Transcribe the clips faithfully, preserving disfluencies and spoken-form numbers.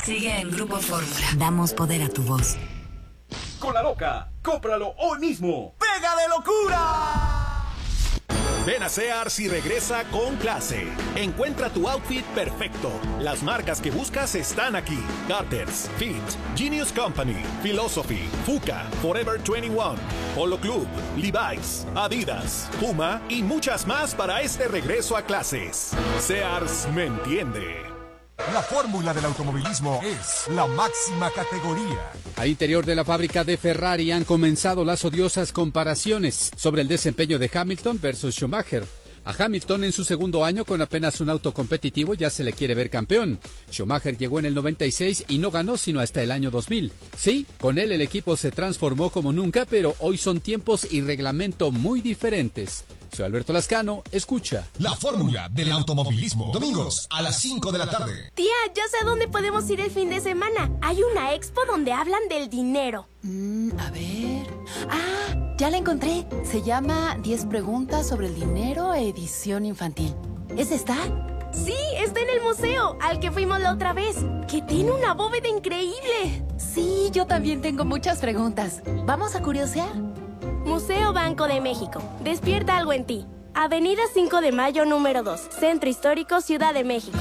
Sigue en Grupo Fórmula. Damos poder a tu voz. Con la loca, cómpralo hoy mismo. ¡Pega de locura! Ven a Sears y regresa con clase. Encuentra tu outfit perfecto. Las marcas que buscas están aquí. Carter's, Fit, Genius Company, Philosophy, Fuka, Forever veintiuno, Polo Club, Levi's, Adidas, Puma y muchas más para este regreso a clases. Sears me entiende. La fórmula del automovilismo es la máxima categoría. Al interior de la fábrica de Ferrari han comenzado las odiosas comparaciones sobre el desempeño de Hamilton versus Schumacher. A Hamilton en su segundo año con apenas un auto competitivo ya se le quiere ver campeón. Schumacher llegó en el noventa y seis y no ganó sino hasta el año dos mil. Sí, con él el equipo se transformó como nunca, pero hoy son tiempos y reglamento muy diferentes. Soy Alberto Lascano, escucha. La fórmula del automovilismo. Domingos a las cinco de la tarde. Tía, ya sé a dónde podemos ir el fin de semana. Hay una expo donde hablan del dinero. Mm, a ver... Ah, ya la encontré. Se llama diez preguntas sobre el dinero, edición infantil. ¿Es esta? Sí, está en el museo, al que fuimos la otra vez. Que tiene una bóveda increíble. Sí, yo también tengo muchas preguntas. ¿Vamos a curiosear? Museo Banco de México. Despierta algo en ti. Avenida cinco de mayo número dos. Centro Histórico, Ciudad de México.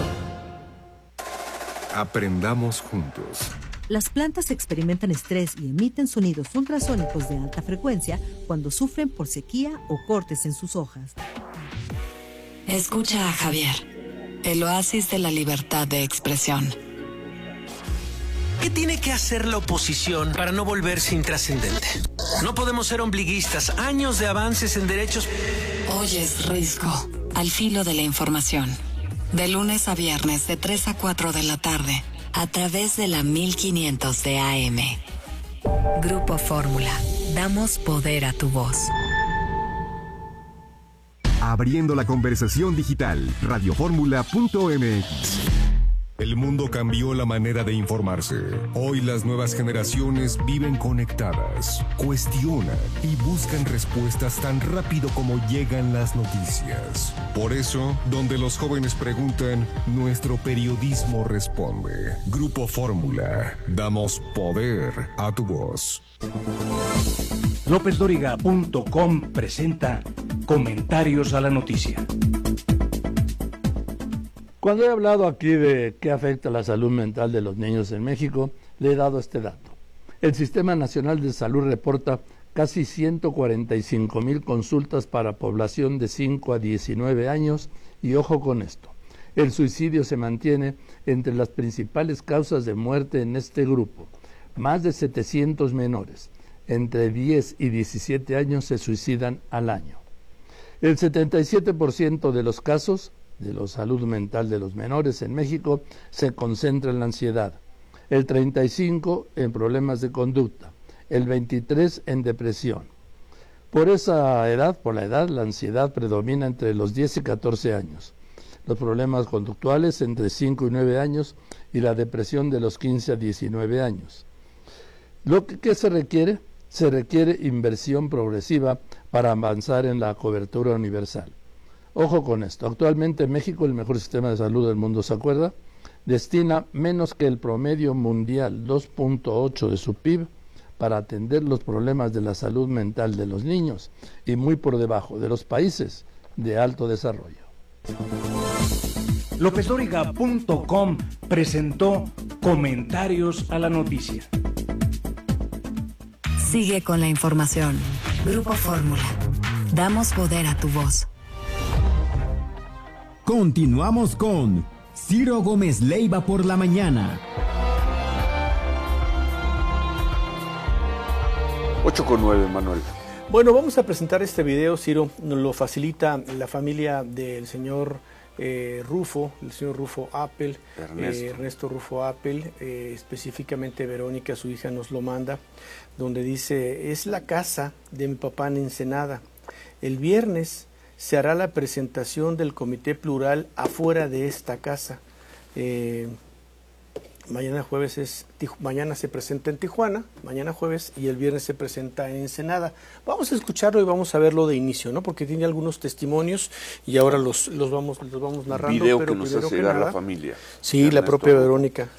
Aprendamos juntos. Las plantas experimentan estrés y emiten sonidos ultrasónicos de alta frecuencia cuando sufren por sequía o cortes en sus hojas. Escucha a Javier, el oasis de la libertad de expresión. ¿Qué tiene que hacer la oposición para no volverse intrascendente? No podemos ser ombliguistas. Años de avances en derechos. Oyes Risco, al filo de la información. De lunes a viernes de tres a cuatro de la tarde, a través de la mil quinientos de A M. Grupo Fórmula. Damos poder a tu voz. Abriendo la conversación digital. radioformula punto m x. El mundo cambió la manera de informarse. Hoy las nuevas generaciones viven conectadas, cuestionan y buscan respuestas tan rápido como llegan las noticias. Por eso, donde los jóvenes preguntan, nuestro periodismo responde. Grupo Fórmula. Damos poder a tu voz. López Dóriga punto com presenta Comentarios a la Noticia. Cuando he hablado aquí de qué afecta la salud mental de los niños en México, le he dado este dato. El Sistema Nacional de Salud reporta casi ciento cuarenta y cinco mil consultas para población de cinco a diecinueve años y ojo con esto, el suicidio se mantiene entre las principales causas de muerte en este grupo. Más de setecientos menores entre diez y diecisiete años se suicidan al año. El setenta y siete por ciento de los casos de la salud mental de los menores en México se concentra en la ansiedad, el treinta y cinco por ciento en problemas de conducta, el veintitrés por ciento en depresión. Por esa edad, por la edad, la ansiedad predomina entre los diez y catorce años, los problemas conductuales entre cinco y nueve años y la depresión de los quince a diecinueve años. ¿Lo que, ¿qué se requiere? Se requiere inversión progresiva para avanzar en la cobertura universal. Ojo con esto, actualmente en México, el mejor sistema de salud del mundo, ¿se acuerda? Destina menos que el promedio mundial, dos punto ocho de su P I B, para atender los problemas de la salud mental de los niños y muy por debajo de los países de alto desarrollo. López Dóriga punto com presentó Comentarios a la Noticia. Sigue con la información. Grupo Fórmula. Damos poder a tu voz. Continuamos con Ciro Gómez Leiva por la mañana. ocho con nueve, Manuel. Bueno, vamos a presentar este video, Ciro, nos lo facilita la familia del señor eh, Rufo, el señor Rufo Apple, Ernesto, eh, Ernesto Rufo Apple, eh, específicamente Verónica, su hija, nos lo manda, donde dice, es la casa de mi papá en Ensenada. El viernes se hará la presentación del comité plural afuera de esta casa. Eh, mañana jueves es, mañana se presenta en Tijuana, mañana jueves, y el viernes se presenta en Ensenada. Vamos a escucharlo y vamos a verlo de inicio, ¿no? Porque tiene algunos testimonios y ahora los, los vamos, los vamos narrando. Video pero que nos primero hace que llegar nada, la familia. Sí, Ernesto, la propia Verónica.